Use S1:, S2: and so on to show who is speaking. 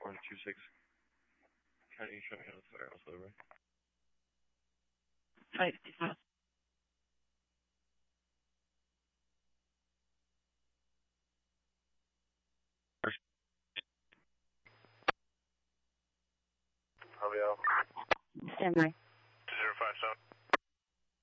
S1: 126. County, show me how to firehouse over.
S2: Hi.
S1: How are you?
S2: Stand by.